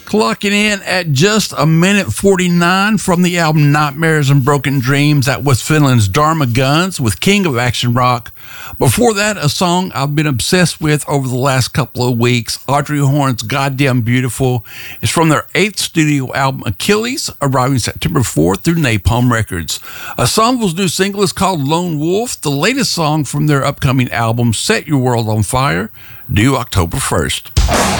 Clocking in at just a minute 49 from the album Nightmares and Broken Dreams. That was Finland's Dharma Guns with King of Action Rock. Before that, a song I've been obsessed with over the last couple of weeks, Audrey Horne's Goddamn Beautiful. It's from their 8th studio album Achilles, arriving September 4th through Napalm Records. Ensemble's new single is called Lone Wolf, the latest song from their upcoming album Set Your World on Fire, due October 1st.